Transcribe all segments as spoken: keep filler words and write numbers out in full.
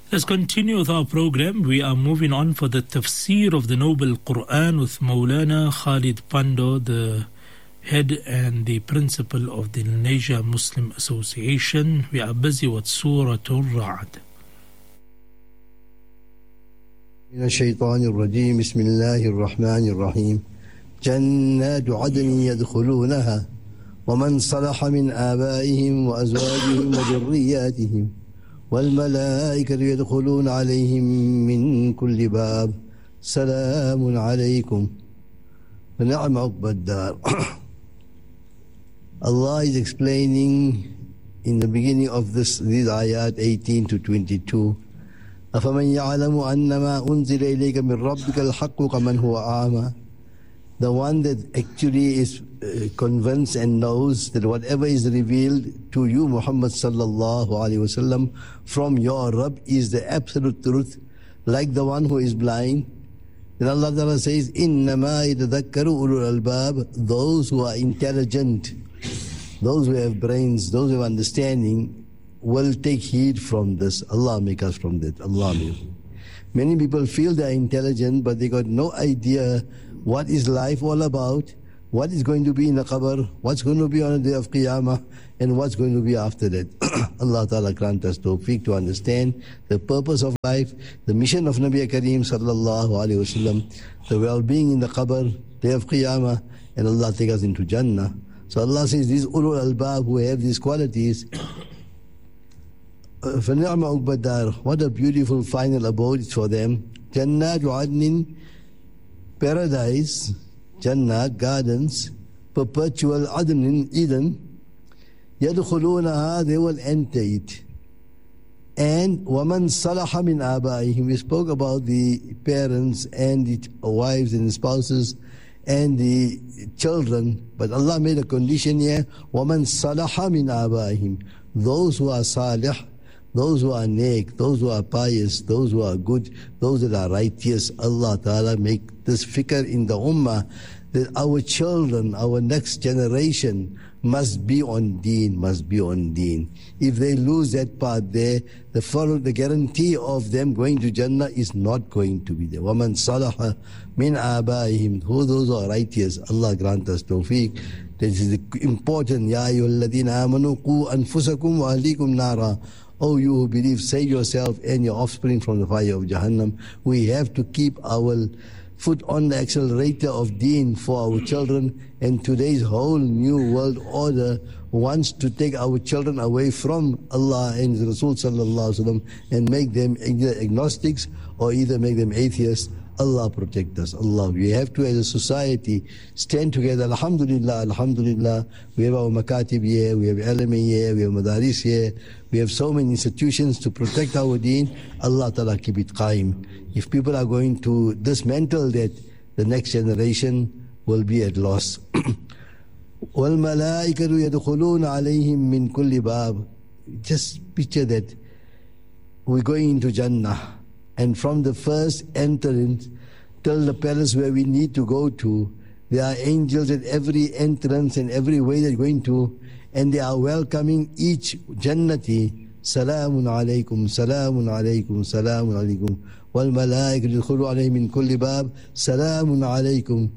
Let's continue with our program. We are moving on for the tafsir of the Noble Quran with Maulana Khalid Pando, the head and the principal of the Indonesia Muslim Association. We are busy with Surah Al-Ra'd. من الشيطان الرجيم بسم الله الرحمن الرحيم جنات عدن يدخلونها ومن صلح من آبائهم وأزواجهم وذرياتهم والملائكة يدخلون عليهم من كل باب سلام عليكم ونعم عقبى الدار. Allah is explaining in the beginning of this these ayat eighteen to twenty-two, أَفَمَنْ يَعْلَمُ أَنَّمَا أُنزِلَ إِلَيْكَ مِنْ رَبِّكَ الْحَقُّ كَمَنْ هُوَ أَعْمَى. The one that actually is uh, convinced and knows that whatever is revealed to you, Muhammad sallallahu alaihi wasallam, from your Rabb is the absolute truth, like the one who is blind. Then Allah Ta'ala says, إِنَّمَا يَتَذَكَّرُ أُولُو الْأَلْبَابِ. Those who are intelligent, those who have brains, those who have understanding, will take heed from this. Allah make us from that. Allah make. Many people feel they are intelligent, but they got no idea what is life all about, what is going to be in the qabr, what's going to be on the day of Qiyamah, and what's going to be after that. Allah Ta'ala grant us tawfiq to understand the purpose of life, the mission of Nabi Kareem sallallahu alayhi wasallam, the well-being in the qabr, day of Qiyamah, and Allah take us into Jannah. So Allah says, these ulul albab who have these qualities, فَنِعْمَ عُقْبَى الدَّارِ, what a beautiful final abode for them. Jannat adnin, paradise, Jannah, gardens, perpetual adnin, Eden, يَدْخُلُونَهَا, they will enter it. And وَمَنْ صَلَحَ مِنْ آبَائِهِمْ, we spoke about the parents and the wives and the spouses and the children, but Allah made a condition here, وَمَنْ صَلَحَ مِنْ آبَائِهِمْ, those who are salih, those who are neck, those who are pious, those who are good, those that are righteous. Allah Ta'ala make this fikr in the ummah that our children, our next generation must be on deen, must be on deen. If they lose that part there, the follow, the guarantee of them going to Jannah is not going to be there. وَمَنْ صَلَحَ مِنْ آبَائِهِمْ, who those are righteous. Allah grant us tawfiq. This is important. يَا أَيُّهَا الَّذِينَ آمَنُوا قُوا أَنفُسَكُمْ وَأَهْلِيكُمْ نَارًا. O you who believe, save yourself and your offspring from the fire of Jahannam. We have to keep our foot on the accelerator of deen for our children, and today's whole new world order wants to take our children away from Allah and His Rasul sallallahu alaihi wasallam and make them either agnostics or either make them atheists. Allah protect us. Allah. We have to, as a society, stand together. Alhamdulillah, Alhamdulillah. We have our makatib here, we have L M A here, we have madaris here. We have so many institutions to protect our deen. Allah Ta'ala keep it qaim. If people are going to dismantle that, the next generation will be at loss. وَالْمَلَائِكَةُ يَدْخُلُونَ عَلَيْهِمْ مِنْ كُلِّ بَابٍ. Just picture that. We're going into Jannah. And from the first entrance till the palace where we need to go to, there are angels at every entrance and every way they're going to, and they are welcoming each Jannati. Salamun alaykum, salamun alaykum, salamun alaykum. Wal malaikatu yadkhulu alayhim min kulli bab, salamun alaykum.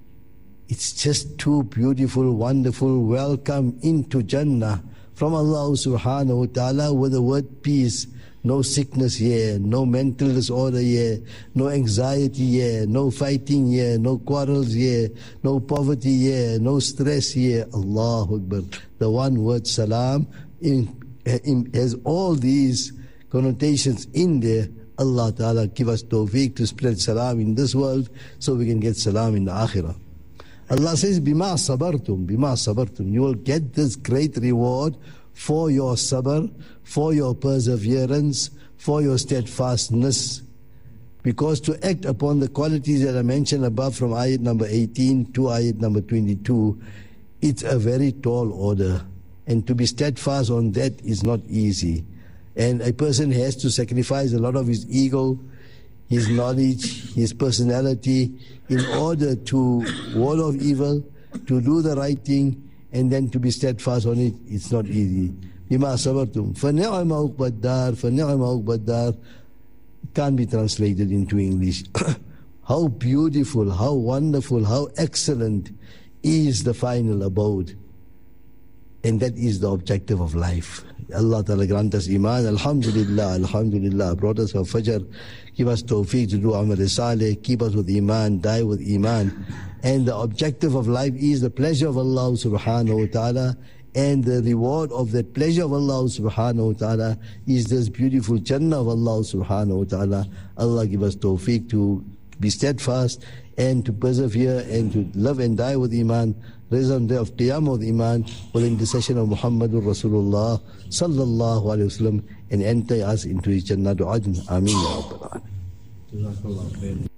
It's just too beautiful, wonderful welcome into Jannah from Allah subhanahu wa ta'ala with the word peace. No sickness here, no mental disorder here, no anxiety here, no fighting here, no quarrels here, no poverty here, no stress here. Allahu Akbar. The one word salam in, in, has all these connotations in there. Allah Ta'ala give us tawfiq to spread salam in this world so we can get salam in the akhirah. Allah says, Bima sabartum, Bima sabartum. You will get this great reward for your sabr, for your perseverance, for your steadfastness. Because to act upon the qualities that I mentioned above from ayat number eighteen to ayat number twenty-two, it's a very tall order. And to be steadfast on that is not easy. And a person has to sacrifice a lot of his ego, his knowledge, his personality, in order to ward off evil, to do the right thing, and then to be steadfast on it. It's not easy. بما صبرتم فنعم عقبى الدار فنعم عقبى الدار can't be translated into English. How beautiful, how wonderful, how excellent is the final abode. And that is the objective of life. Allah Ta'ala grant us Iman. Alhamdulillah, Alhamdulillah. Brought us our Fajr. Give us tawfiq to do Amal Saleh. Keep us with Iman. Die with Iman. And the objective of life is the pleasure of Allah Subhanahu wa Ta'ala. And the reward of that pleasure of Allah Subhanahu wa Ta'ala is this beautiful Jannah of Allah Subhanahu wa Ta'ala. Allah give us tawfiq to be steadfast and to persevere and to love and die with Iman. Raise on the day of Qiyamah with Iman, with the intercession of Muhammadur Rasulullah Sallallahu Alaihi Wasallam, and enter us into His Jannah Adn. Ameen Ya Rabbal Alamin.